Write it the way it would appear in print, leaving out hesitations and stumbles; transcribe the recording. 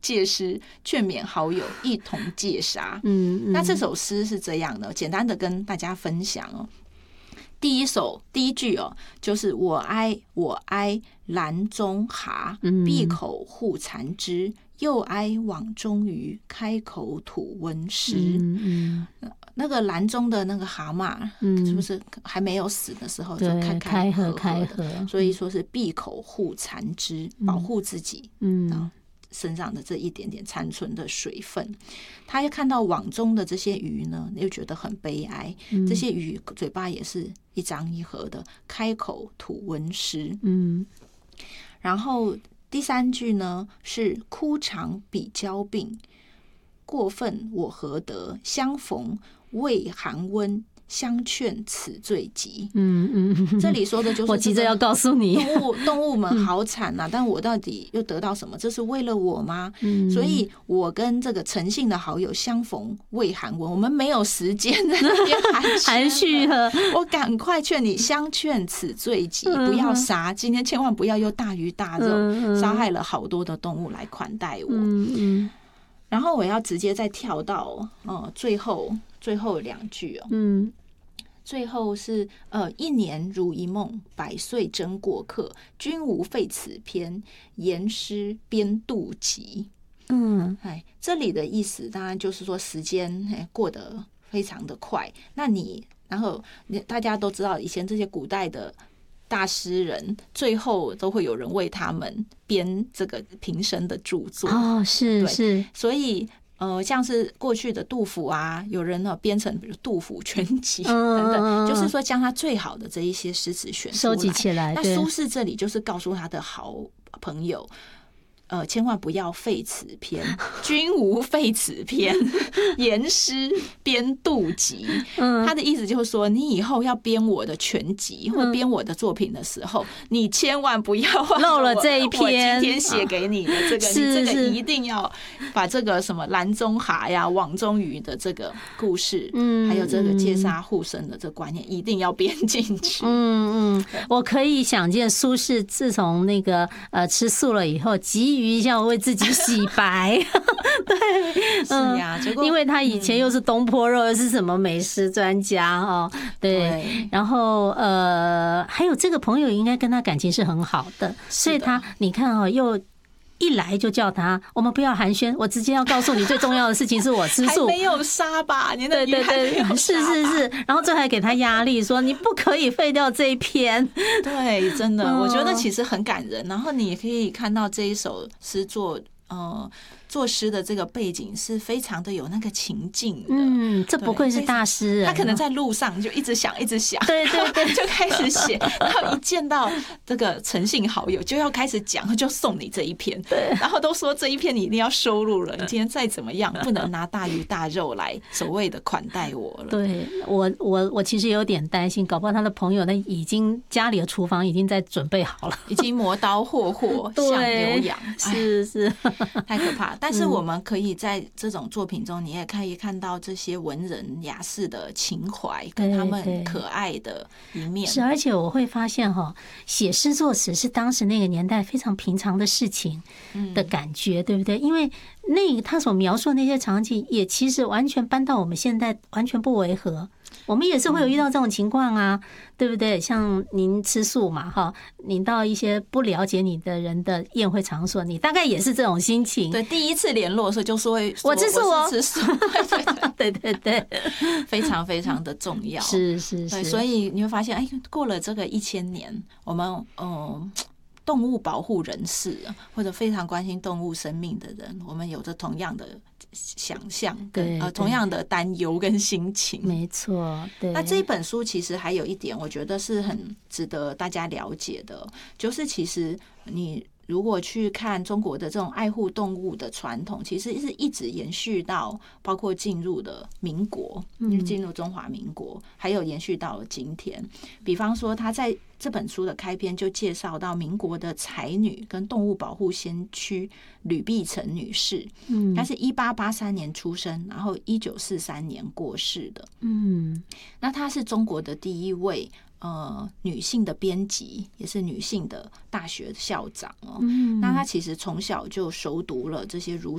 戒师，劝勉好友一同戒杀。那这首诗是这样的，简单的跟大家分享哦。第一句哦，就是我哀兰中蛤，闭口护蚕枝，又哀网中鱼，开口吐温湿。那个篮中的那个蛤蟆，是不是还没有死的时候就开合的？所以说是闭口护蚕枝，保护自己身上的这一点点残存的水分。他又看到网中的这些鱼呢，又觉得很悲哀。这些鱼嘴巴也是一张一合的，开口吐温湿。然后第3句呢是枯肠比交病，过分我何得？相逢畏寒温，相劝此最急。这里说的就是我急着要告诉你， 动物们好惨啊！但我到底又得到什么？这是为了我吗？所以我跟这个诚信的好友相逢畏寒温，我们没有时间在那边含蓄了。 我赶快劝你，相劝此最急，不要杀。今天千万不要用大鱼大肉杀害了好多的动物来款待我。然后我要直接再跳到最后2句哦。最后是一年如一梦，百岁真过客。君无废此篇，言诗编妒疾。这里的意思当然就是说时间过得非常的快。然后大家都知道，以前这些古代的大诗人，最后都会有人为他们编这个平生的著作。 是， 所以。像是过去的杜甫啊，有人呢编成比如杜甫全集等等，就是说将他最好的这一些诗词选出来， 收集起来。 那苏轼这里就是告诉他的好朋友，千万不要废此篇，君无废此篇，言诗编妒疾。他的意思就是说，你以后要编我的全集或编我的作品的时候，你千万不要漏了这一篇我今天写给你的这个，你这个一定要把这个什么篮中蛤呀、网中鱼的这个故事，还有这个戒杀护生的这个观念，一定要编进去。 我可以想见苏轼自从那个吃素了以后，急于要为自己洗白。对， 是呀， 因为他以前又是东坡肉，又是什么美食专家哦，对，然后还有这个朋友应该跟他感情是很好的，所以他你看哦，又一来就叫他，我们不要寒暄，我直接要告诉你最重要的事情是我吃素， 还没有杀吧？你的是，然后最后还给他压力，说你不可以废掉这一篇。 对，真的，我觉得其实很感人。然后你也可以看到这一首诗作诗的这个背景是非常的有那个情境的。 这不愧是大诗人， 他可能在路上就一直想， 对， 就开始写，然后一见到这个诚信好友就要开始讲，就送你这一篇，然后都说这一篇你一定要收录了，你今天再怎么样不能拿大鱼大肉来所谓的款待我了。 对，我其实有点担心，搞不好他的朋友呢已经家里的厨房已经在准备好了， 已经磨刀霍霍向牛羊， 是太可怕。但是我们可以在这种作品中，你也可以看到这些文人雅士的情怀跟他们可爱的一面。 是，而且我会发现写诗作词是当时那个年代非常平常的事情的感觉，对不对？因为他所描述的那些场景，也其实完全搬到我们现在完全不违和。我们也是会有遇到这种情况啊，对不对？像您吃素嘛，您到一些不了解你的人的宴会场所，你大概也是这种心情。 对，第一次联络的时候就说我吃素哦， 吃素，对，非常非常的重要。 是， 对，所以你会发现，过了这个1000年，我们动物保护人士或者非常关心动物生命的人，我们有着同样的想象跟同样的担忧跟心情。 没错，对。 那这一本书其实还有一点，我觉得是很值得大家了解的，就是其实你如果去看中国的这种爱护动物的传统，其实是一直延续到包括进入的民国，进入中华民国，还有延续到了今天。比方说他在这本书的开篇就介绍到民国的才女跟动物保护先驱吕碧城女士，她是1883年出生，然后1943年过世的。那她是中国的第一位女性的编辑，也是女性的大学校长哦。那她其实从小就熟读了这些儒